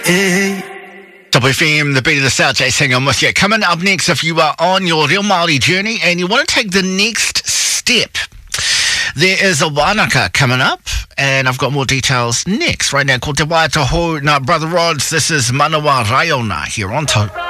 Top FM, the beat of the South, Jay Singham with you. Coming up next, if you are on your Reo Māori journey and you want to take the next step, there is a wānaka coming up, and I've got more details next. Right now, ko te waiata hou, Brother Rods, this is Manawa Raiona here on Top